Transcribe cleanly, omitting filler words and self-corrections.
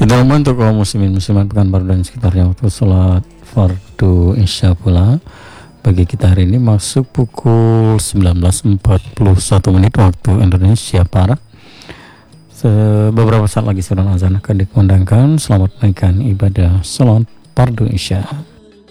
Kita untuk kaum muslimin muslimat Pekanbaru dan sekitarnya, waktu sholat fardu isya pula bagi kita hari ini masuk pukul 19.41 waktu Indonesia Barat. Beberapa saat lagi surah azan akan dikumandangkan. Selamat menunaikan ibadah sholat fardu isya.